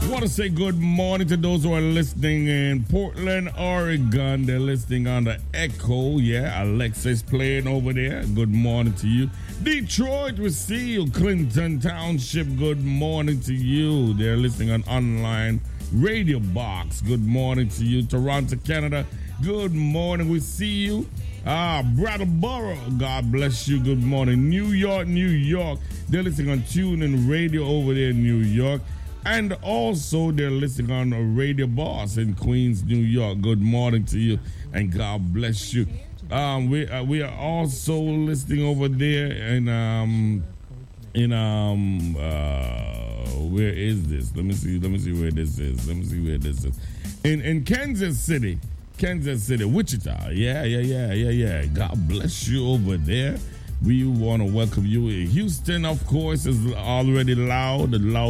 Want to say good morning to those who are listening in Portland, Oregon. They're listening on the Echo. Yeah, Alexis playing over there. Good morning to you. Detroit, we see you. Clinton Township, good morning to you. They're listening on online radio box. Good morning to you. Toronto, Canada, good morning. We see you. Brattleboro, God bless you. Good morning. New York, New York. They're listening on TuneIn Radio over there in New York. And also, they're listening on a Radio Boss in Queens, New York. Good morning to you, and God bless you. We are also listening over there where is this? Let me see where this is. In Kansas City, Wichita. Yeah. God bless you over there. We want to welcome you. Houston, of course, is already loud.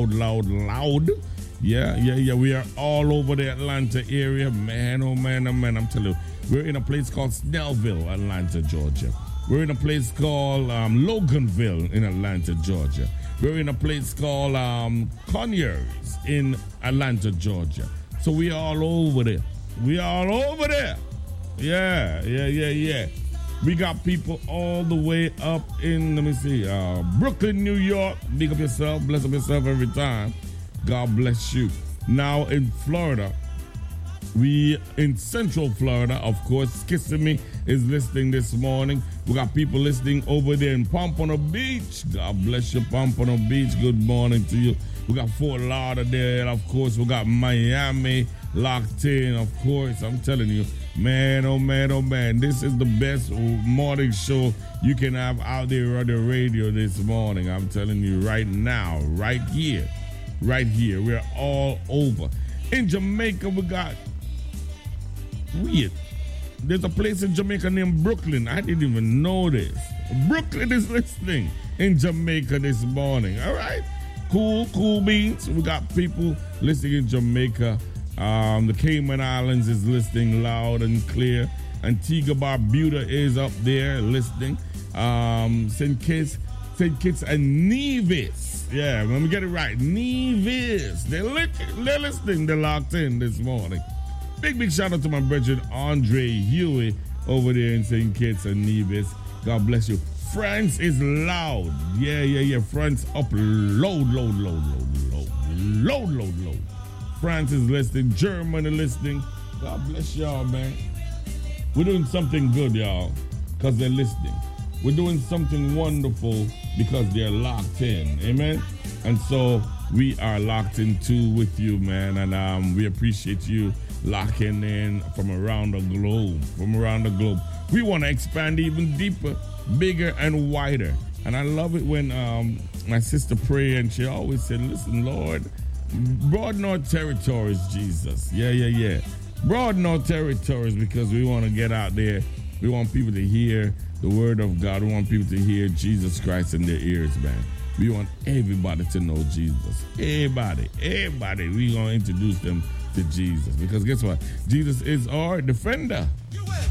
Yeah. We are all over the Atlanta area. Man, oh man. I'm telling you, we're in a place called Snellville, Atlanta, Georgia. We're in a place called Loganville in Atlanta, Georgia. We're in a place called Conyers in Atlanta, Georgia. So we are all over there. Yeah. We got people all the way up in, Brooklyn, New York. Big up yourself. Bless up yourself every time. God bless you. Now in Florida, in Central Florida, of course, Kissimmee is listening this morning. We got people listening over there in Pompano Beach. God bless you, Pompano Beach. Good morning to you. We got Fort Lauderdale, of course. We got Miami locked in, of course. I'm telling you, man, oh man. This is the best morning show you can have out there on the radio this morning. I'm telling you right now, right here. We're all over. In Jamaica, we got weird. There's a place in Jamaica named Brooklyn. I didn't even know this. Brooklyn is listening in Jamaica this morning. All right. Cool beans. We got people listening in Jamaica. The Cayman Islands is listening loud and clear. Antigua Barbuda is up there listening. St. Kitts and Nevis. Yeah, let me get it right. Nevis. They're listening. They're locked in this morning. Big shout out to my brother Andre Huey over there in St. Kitts and Nevis. God bless you. France is loud. Yeah. France up loud. France is listening. Germany listening. God bless y'all, man. We're doing something good, y'all, because they're listening. We're doing something wonderful because they're locked in. Amen? And so we are locked in too with you, man. And we appreciate you locking in from around the globe. We want to expand even deeper, bigger, and wider. And I love it when my sister pray, and she always said, listen, Lord, broaden our territories, Jesus. Yeah. Broaden our territories, because we want to get out there. We want people to hear the word of God. We want people to hear Jesus Christ in their ears, man. We want everybody to know Jesus. Everybody. We're going to introduce them to Jesus. Because guess what? Jesus is our defender.